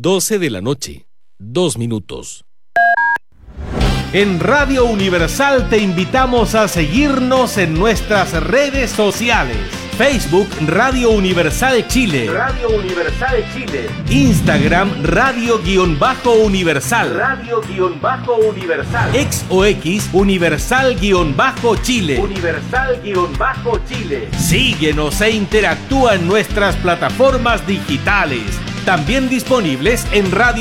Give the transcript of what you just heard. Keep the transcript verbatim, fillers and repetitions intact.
doce de la noche, dos minutos. En Radio Universal te invitamos a seguirnos en nuestras redes sociales. Facebook Radio Universal Chile. Radio Universal Chile. Instagram Radio-Universal. Radio-Universal. X o X Universal-Chile. Universal-Chile. Síguenos e interactúa en nuestras plataformas digitales. También disponibles en Radio